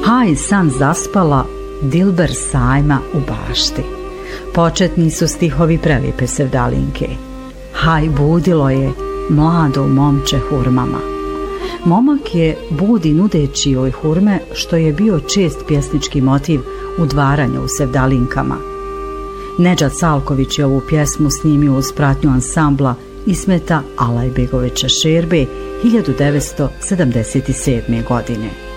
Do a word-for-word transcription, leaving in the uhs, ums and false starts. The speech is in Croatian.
Haj san zaspala, Dilber sajma u bašti. Početni su stihovi prelijepe Sevdalinke. Haj budilo je mlado momče hurmama. Momak je budi nudeći joj hurme, što je bio čest pjesnički motiv udvaranja u Sevdalinkama. Nedžad Salković je ovu pjesmu snimio uz pratnju ansambla Ismeta Alajbegovića Šerbe hiljadu devetsto sedamdeset sedme. godine.